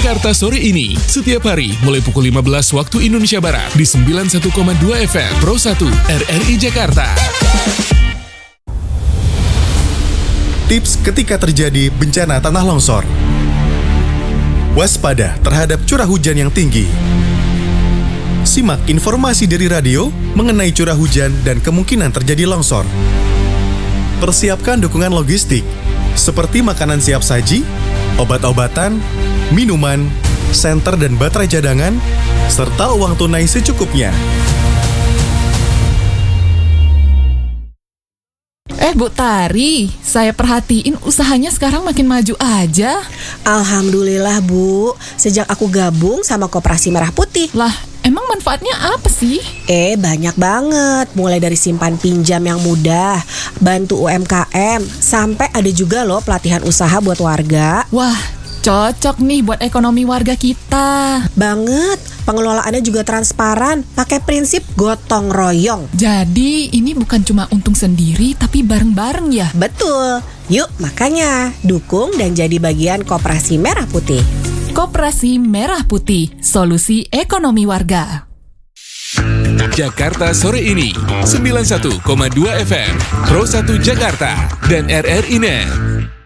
Jakarta sore ini, setiap hari mulai pukul 15 waktu Indonesia Barat di 91,2 FM Pro 1 RRI Jakarta. Tips ketika terjadi bencana tanah longsor. Waspada terhadap curah hujan yang tinggi. Simak informasi dari radio mengenai curah hujan dan kemungkinan terjadi longsor. Persiapkan dukungan logistik, seperti makanan siap saji, obat-obatan, minuman, senter dan baterai cadangan, serta uang tunai secukupnya. Bu Tari, saya perhatiin usahanya sekarang makin maju aja. Alhamdulillah Bu, sejak aku gabung sama Koperasi Merah Putih. Lah, emang manfaatnya apa sih? Banyak banget, mulai dari simpan pinjam yang mudah, bantu UMKM, sampai ada juga loh pelatihan usaha buat warga. Wah, cocok nih buat ekonomi warga kita. Banget, pengelolaannya juga transparan, pakai prinsip gotong royong. Jadi ini bukan cuma untung sendiri, tapi bareng-bareng ya? Betul, yuk makanya dukung dan jadi bagian Koperasi Merah Putih. Koperasi Merah Putih, solusi ekonomi warga. Jakarta sore ini, 91,2 FM Pro 1 Jakarta dan RRI Net.